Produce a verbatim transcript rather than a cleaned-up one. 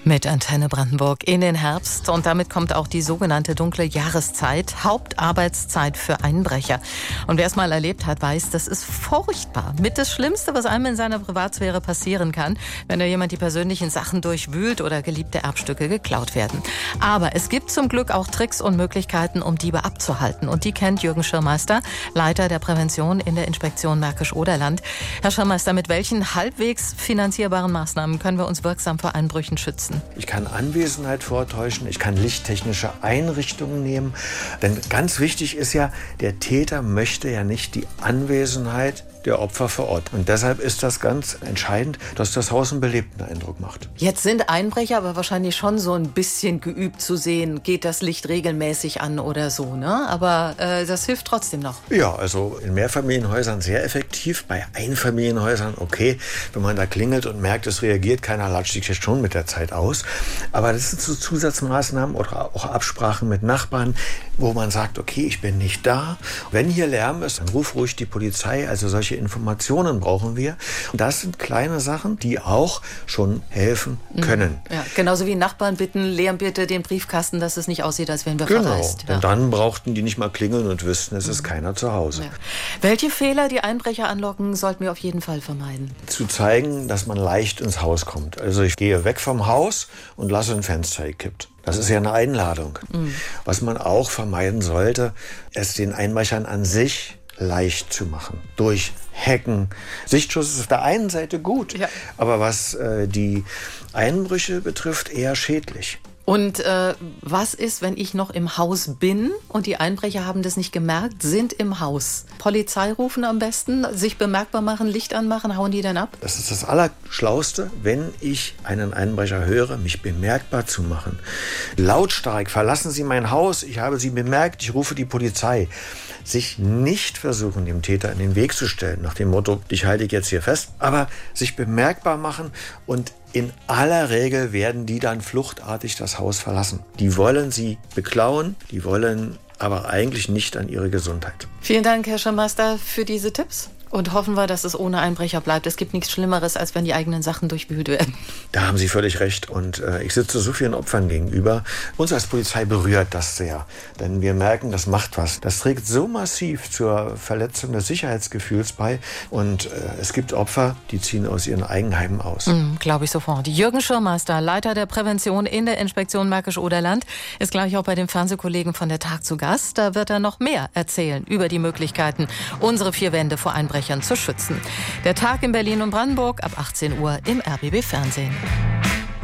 Mit Antenne Brandenburg in den Herbst und damit kommt auch die sogenannte dunkle Jahreszeit, Hauptarbeitszeit für Einbrecher. Und wer es mal erlebt hat, weiß, das ist furchtbar. Mit das Schlimmste, was einem in seiner Privatsphäre passieren kann, wenn da jemand die persönlichen Sachen durchwühlt oder geliebte Erbstücke geklaut werden. Aber es gibt zum Glück auch Tricks und Möglichkeiten, um Diebe abzuhalten. Und die kennt Jürgen Schirmeister, Leiter der Prävention in der Inspektion Märkisch-Oderland. Herr Schirmeister, mit welchen halbwegs finanzierbaren Maßnahmen können wir uns wirksam vor Einbrüchen schützen? Ich kann Anwesenheit vortäuschen, ich kann lichttechnische Einrichtungen nehmen. Denn ganz wichtig ist ja, der Täter möchte ja nicht die Anwesenheit der Opfer vor Ort. Und deshalb ist das ganz entscheidend, dass das Haus einen belebten Eindruck macht. Jetzt sind Einbrecher aber wahrscheinlich schon so ein bisschen geübt zu sehen, geht das Licht regelmäßig an oder so, ne? Aber äh, das hilft trotzdem noch. Ja, also in Mehrfamilienhäusern sehr effektiv, bei Einfamilienhäusern okay. Wenn man da klingelt und merkt, es reagiert keiner, latscht sich jetzt schon mit der Zeit aus. Aber das sind so Zusatzmaßnahmen oder auch Absprachen mit Nachbarn, wo man sagt, okay, ich bin nicht da. Wenn hier Lärm ist, dann ruf ruhig die Polizei. Also solche Informationen brauchen wir. Und das sind kleine Sachen, die auch schon helfen können. Ja, genauso wie Nachbarn bitten, leeren bitte den Briefkasten, dass es nicht aussieht, als wären wir genau. verreist. Ja. Und dann brauchten die nicht mal klingeln und wüssten, es ist mhm. keiner zu Hause. Ja. Welche Fehler die Einbrecher anlocken, sollten wir auf jeden Fall vermeiden? Zu zeigen, dass man leicht ins Haus kommt. Also ich gehe weg vom Haus und lasse ein Fenster gekippt. Das ist ja eine Einladung. Mhm. Was man auch vermeiden sollte, es den Einbrechern an sich leicht zu machen. Durch Hacken. Sichtschutz ist auf der einen Seite gut, ja. aber was äh, die Einbrüche betrifft, eher schädlich. Und äh, was ist, wenn ich noch im Haus bin und die Einbrecher haben das nicht gemerkt, sind im Haus? Polizei rufen am besten, sich bemerkbar machen, Licht anmachen, hauen die dann ab? Das ist das Allerschlauste, wenn ich einen Einbrecher höre, mich bemerkbar zu machen. Lautstark, verlassen Sie mein Haus, ich habe Sie bemerkt, ich rufe die Polizei. Sich nicht versuchen, dem Täter in den Weg zu stellen, nach dem Motto, dich halte ich jetzt hier fest, aber sich bemerkbar machen und in aller Regel werden die dann fluchtartig das Haus verlassen. Die wollen sie beklauen, die wollen aber eigentlich nicht an ihre Gesundheit. Vielen Dank, Herr Schirmeister, für diese Tipps. Und hoffen wir, dass es ohne Einbrecher bleibt. Es gibt nichts Schlimmeres, als wenn die eigenen Sachen durchwühlt werden. Da haben Sie völlig recht. Und äh, ich sitze so vielen Opfern gegenüber. Uns als Polizei berührt das sehr. Denn wir merken, das macht was. Das trägt so massiv zur Verletzung des Sicherheitsgefühls bei. Und äh, es gibt Opfer, die ziehen aus ihren Eigenheimen aus. Mm, Glaube ich sofort. Jürgen Schirmeister, Leiter der Prävention in der Inspektion Märkisch-Oderland, ist gleich auch bei den Fernsehkollegen von der Tag zu Gast. Da wird er noch mehr erzählen über die Möglichkeiten, unsere vier Wände vor Einbrechern zu schützen. Der Tag in Berlin und Brandenburg ab achtzehn Uhr im R B B Fernsehen.